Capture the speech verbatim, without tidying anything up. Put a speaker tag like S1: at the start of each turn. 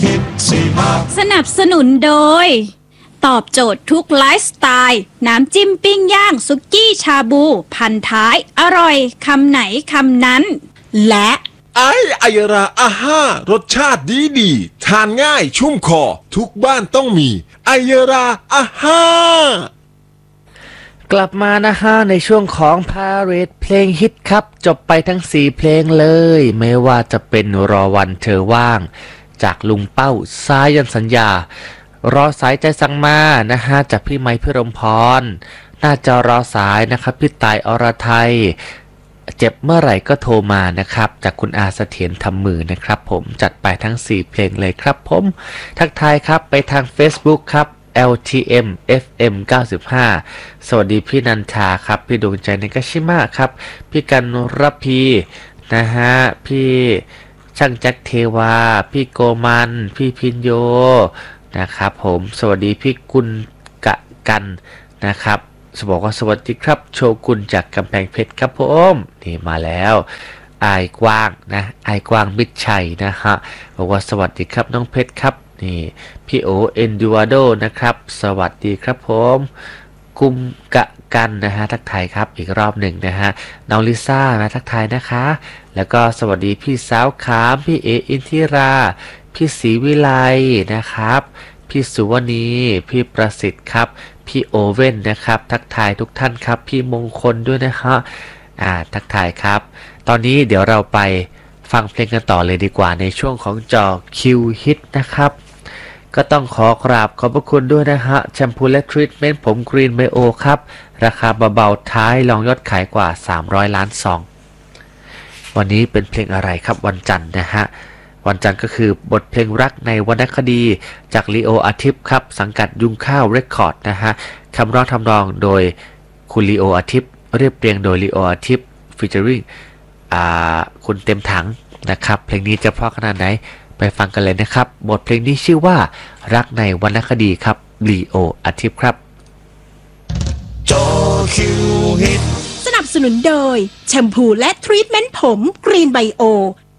S1: ฮิตซีมา
S2: สนับสนุนโดยตอบโจทย์ทุกไลฟ์สไตล์น้ำจิ้มปิ้งย่างสุกี้ชาบูพันท้ายอร่อยคำไหนคำนั้นและ
S3: ไอไอยราอาห้ารสชาติดีดีทานง่ายชุ่มคอทุกบ้านต้องมีไอยราอาห้าก
S4: ลับมานะฮะในช่วงของ Parade เพลงฮิตครับจบไปทั้งสี่เพลงเลยไม่ว่าจะเป็นรอวันเธอว่างจากลุงเป้าสายันสัญญารอสายใจสั่งมานะฮะจากพี่ไม้พิรมพรน่าจะรอสายนะครับพี่ตายอรไทยเจ็บเมื่อไหร่ก็โทรมานะครับจากคุณอาเสถียรทำมือนะครับผมจัดไปทั้งสี่เพลงเลยครับผมทักทายครับไปทาง Facebook ครับ แอล ที เอ็ม เอฟ เอ็ม เก้าสิบห้า สวัสดีพี่นันทาครับพี่ดวงใจในกาชิมะครับพี่กันรพีนะฮะพี่ช่างแจ็คเทวาพี่โกมันพี่พินโยนะครับผมสวัสดีพี่กุลกะกันนะครับสบอกว่าสวัสดีครับโชกุนจากกำแพงเพชรครับผมนี่มาแล้วอายกว้างนะอายกว้างมิตรชัยนะฮะบอกว่าสวัสดีครับน้องเพชรครับนี่พี่โอเอนดูวาโดนะครับสวัสดีครับผมกุมกะกันนะฮะทักทายครับอีกรอบหนึ่งนะฮะน้องลิซ่านะทักทายนะคะแล้วก็สวัสดีพี่สาวขามพี่เออินทิราพี่ศรีวิไลนะครับพี่สุวณีพี่ประสิทธิ์ครับพี่โอเว่นนะครับทักทายทุกท่านครับพี่มงคลด้วยนะฮะอ่าทักทายครับตอนนี้เดี๋ยวเราไปฟังเพลงกันต่อเลยดีกว่าในช่วงของจอคิวฮิตนะครับก็ต้องขอกราบขอบพระคุณด้วยนะฮะแชมพูและทรีทเมนต์ผมกรีนไบโอครับราคาเบาๆท้ายรองยอดขายกว่าสามร้อยล้านซองวันนี้เป็นเพลงอะไรครับวันจันทร์นะฮะวันจันทร์ก็คือบทเพลงรักในวรรณคดีจากลีโออาทิตย์ครับสังกัดยุงข้าวเรคคอร์ดนะฮะคำร้องทำนองโดยคุณลีโออาทิตย์เรียบเรียงโดยลีโออาทิตย์ฟีเจอริ่งอ่าคุณเต็มถังนะครับเพลงนี้จะเพราะขนาดไหนไปฟังกันเลยนะครับบทเพลงนี้ชื่อว่ารักในวรรณคดีครับลีโออาทิตย์ครับ
S1: จอคิวฮิต
S2: สนับสนุนโดยแชมพูและทรีทเมนต์ผมกรีนไบโอ